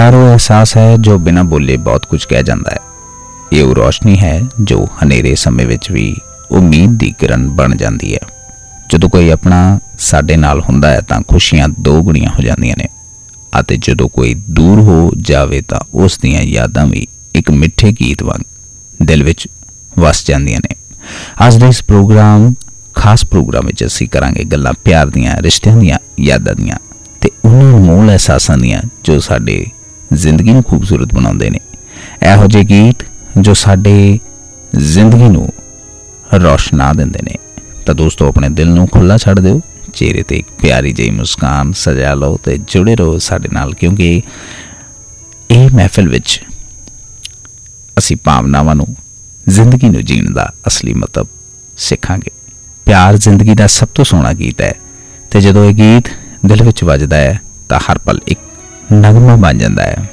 प्यार वो एहसास है जो बिना बोले बहुत कुछ कह जाता है। ये वो रोशनी है जो हनेरे समय विच भी उम्मीद की किरण बन जाती है। ਜਦੋਂ कोई अपना साडे नाल हुंदा है तां खुशियां दो गुणियां हो जांदियां ने, ਅਤੇ ਜਦੋਂ कोई दूर हो जावे तां उस दियां यादां भी एक मिठे गीत वांग दिल विच वस जांदियां ने। अज दे इस प्रोग्राम खास प्रोग्राम विच असीं करांगे गल्लां प्यार दियां, रिश्तिਆਂ ਦੀਆਂ, यादां ਦੀਆਂ ते उन्हां मूल एहसासां ਦੀਆਂ जो साडे जिंदगी नूं खूबसूरत बनाउंदे ने। ਇਹੋ ਜਿਹੇ गीत जो साडे जिंदगी नूं रोशना दिंदे ने। तो दोस्तों अपने दिल नूं खुला छड़ दिओ, चेहरे ते एक प्यारी जी मुस्कान सजा लो ते जुड़े रहो साडे नाल, क्योंकि इह महफिल विच असीं भावनावां नूं, जिंदगी नूं जीण दा असली मतलब सिखांगे। प्यार जिंदगी दा सब तो सोहना गीत है ते जदों इह गीत दिल विच वजदा है तां हर पल एक नगमा बन जांदा है।